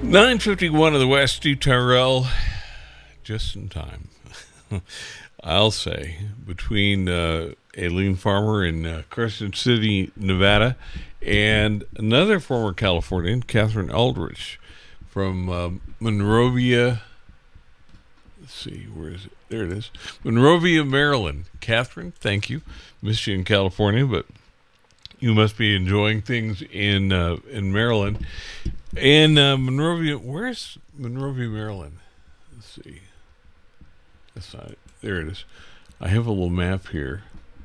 9:51 of the West, Steve Tyrell, just in time. I'll say, between Aileen Farmer in Carson City, Nevada, and another former Californian, Catherine Aldrich, from Monrovia. Let's see, where is it? There it is. Monrovia, Maryland. Catherine, thank you. Missed you in California, but you must be enjoying things in Maryland. And Monrovia, where's Monrovia, Maryland? Let's see. That's not it. There it is. I have a little map here.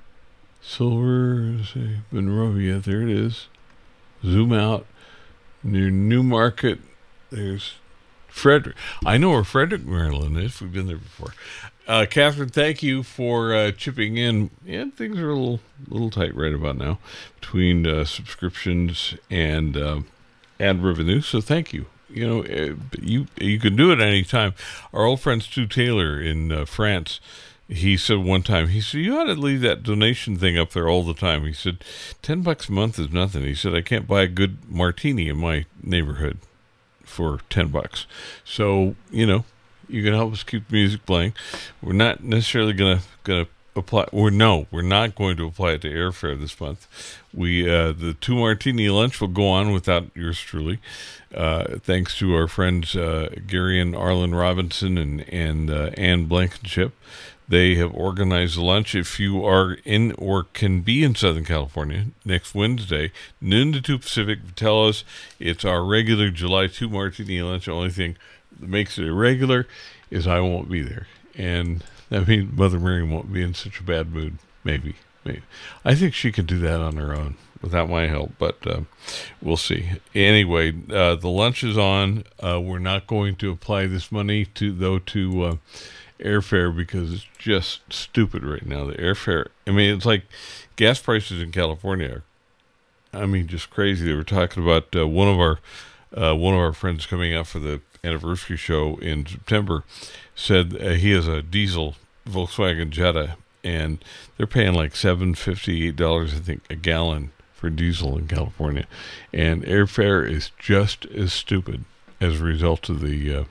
Silver, Monrovia, there it is. Zoom out. Near Newmarket, there's Frederick. I know where Frederick, Maryland is. We've been there before. Catherine, thank you for chipping in. Yeah, things are a little tight right about now between subscriptions and ad revenue. So thank you. You know, you can do it any time. Our old friend Stu Taylor in France, he said one time, he said, you ought to leave that donation thing up there all the time. He said, $10 a month is nothing. He said, I can't buy a good martini in my neighborhood for $10. So, you know, you can help us keep the music playing. We're not necessarily gonna apply. We're not going to apply it to airfare this month. The 2 martini lunch will go on without yours truly. Thanks to our friends Gary and Arlen Robinson and Ann Blankenship. They have organized a lunch. If you are in or can be in Southern California next Wednesday, noon to 2 Pacific, tell us. It's our regular July 2 martini lunch. The only thing that makes it irregular is I won't be there. And that means Mother Miriam won't be in such a bad mood. Maybe. I think she could do that on her own without my help, but we'll see. Anyway, the lunch is on. We're not going to apply this money to airfare because it's just stupid right now. The airfare, I mean, it's like gas prices in California are, I mean, just crazy. They were talking about one of our friends coming out for the anniversary show in September said he has a diesel Volkswagen Jetta and they're paying like $7.58, I think, a gallon for diesel in California, and airfare is just as stupid as a result of the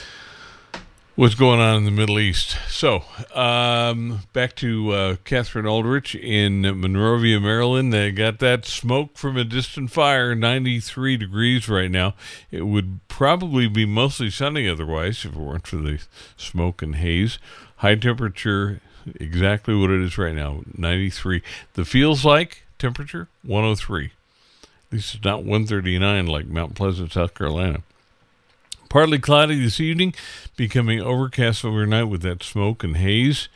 what's going on in the Middle East. So back to Catherine Aldrich in Monrovia, Maryland. They got that smoke from a distant fire, 93 degrees right now. It would probably be mostly sunny otherwise if it weren't for the smoke and haze. High temperature, exactly what it is right now, 93. The feels like temperature, 103. At least it's not 139 like Mount Pleasant, South Carolina. Partly cloudy this evening, becoming overcast overnight with that smoke and haze.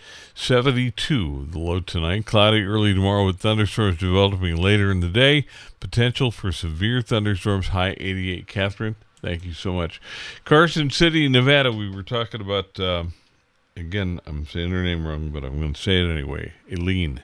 72 the low tonight. Cloudy early tomorrow with thunderstorms developing later in the day. Potential for severe thunderstorms, high 88. Catherine, thank you so much. Carson City, Nevada, we were talking about, again, I'm saying her name wrong, but I'm going to say it anyway. Aileen,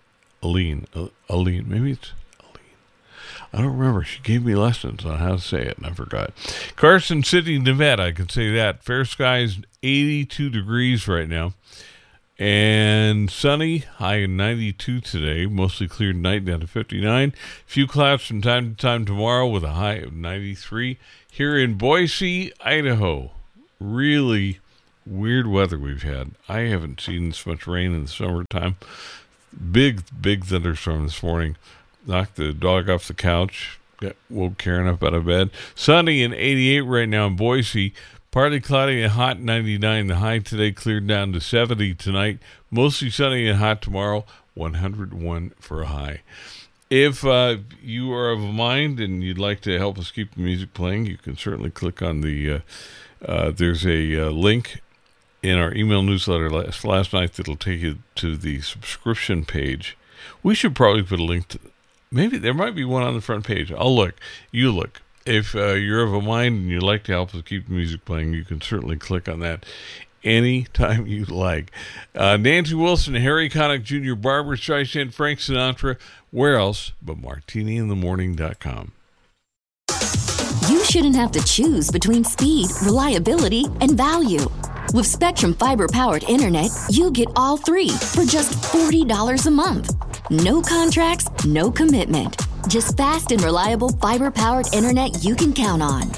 maybe it's I don't remember. She gave me lessons on how to say it, and I forgot. Carson City, Nevada, I can say that. Fair skies, 82 degrees right now. And sunny, high of 92 today. Mostly clear tonight, down to 59. Few clouds from time to time tomorrow with a high of 93. Here in Boise, Idaho, really weird weather we've had. I haven't seen this much rain in the summertime. Big thunderstorm this morning. Knocked the dog off the couch, woke Karen up out of bed. Sunny and 88 right now in Boise. Partly cloudy and hot, 99. The high today cleared down to 70 tonight. Mostly sunny and hot tomorrow, 101 for a high. If you are of a mind and you'd like to help us keep the music playing, you can certainly click on the, there's a link in our email newsletter last night that'll take you to the subscription page. We should probably put a link to maybe there might be one on the front page. I'll look. You look. If you're of a mind and you'd like to help us keep the music playing, you can certainly click on that anytime you like. Nancy Wilson, Harry Connick Jr., Barbara Streisand, Frank Sinatra. Where else but martiniinthemorning.com. You shouldn't have to choose between speed, reliability, and value. With Spectrum Fiber-powered internet, you get all three for just $40 a month. No contracts, no commitment. Just fast and reliable fiber-powered internet you can count on.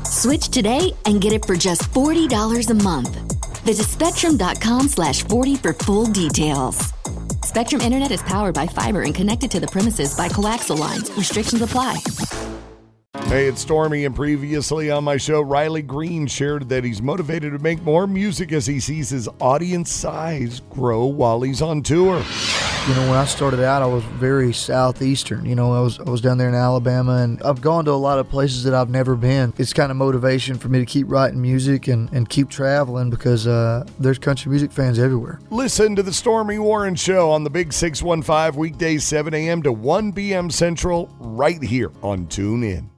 Switch today and get it for just $40 a month. Visit Spectrum.com/40 for full details. Spectrum Internet is powered by fiber and connected to the premises by coaxial lines. Restrictions apply. Hey, it's Stormy, and previously on my show, Riley Green shared that he's motivated to make more music as he sees his audience size grow while he's on tour. You know, when I started out, I was very southeastern. You know, I was down there in Alabama, and I've gone to a lot of places that I've never been. It's kind of motivation for me to keep writing music and keep traveling because there's country music fans everywhere. Listen to the Stormy Warren Show on the Big 615 weekdays 7 a.m. to 1 p.m. Central right here on TuneIn.